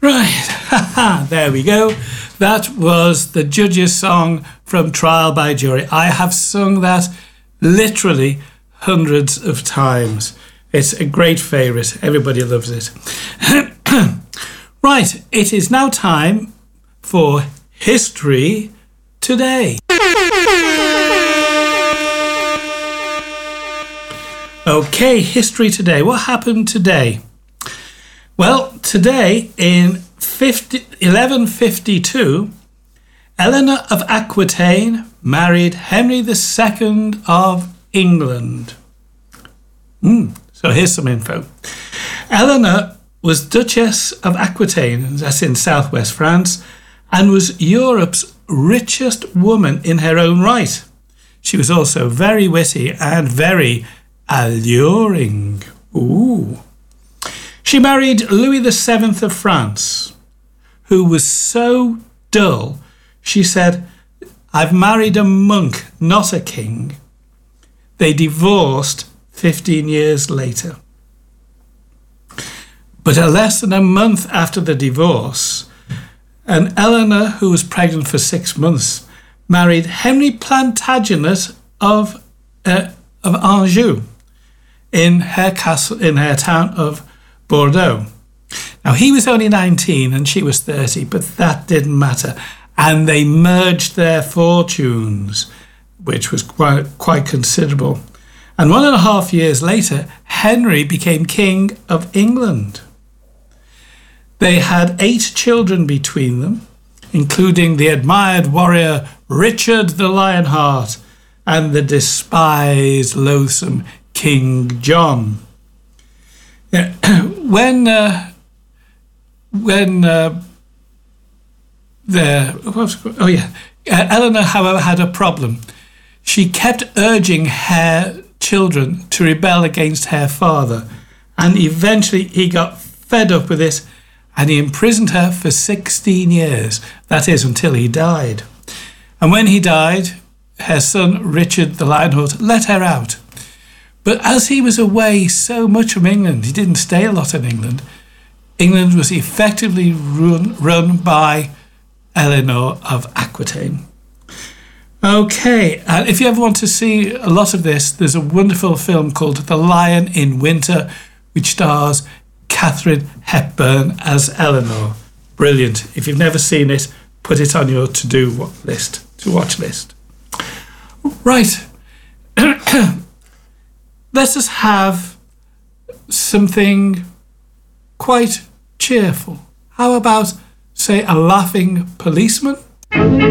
Right, there we go. That was the judge's song from Trial by Jury. I have sung that literally hundreds of times. It's a great favourite. Everybody loves it. Right, it is now time for History Today. Okay, History Today. What happened today? Well, today in 1152, Eleanor of Aquitaine married Henry II of England. So here's some info. Eleanor was Duchess of Aquitaine, that's in southwest France, and was Europe's richest woman in her own right. She was also very witty and very alluring. Ooh. She married Louis VII of France, who was so dull, she said, "I've married a monk, not a king." They divorced 15 years later. But less than a month after the divorce, and Eleanor, who was pregnant for 6 months, married Henry Plantagenet of Anjou in her castle, in her town of Bordeaux. Now, he was only 19 and she was 30, but that didn't matter. And they merged their fortunes, which was quite considerable. And 1.5 years later, Henry became King of England. They had 8 children between them, including the admired warrior Richard the Lionheart and the despised, loathsome King John. Yeah. When Eleanor, however, had a problem. She kept urging her children to rebel against her father, and eventually he got fed up with this and he imprisoned her for 16 years. That is, until he died. And when he died, her son Richard the Lionheart let her out. But as he was away so much from England, he didn't stay a lot in England. England was effectively run by Eleanor of Aquitaine. Okay, and if you ever want to see a lot of this, there's a wonderful film called The Lion in Winter, which stars Katharine Hepburn as Eleanor. Brilliant. If you've never seen it, put it on your to-watch list. Right. Let us have something quite cheerful. How about, say, a laughing policeman?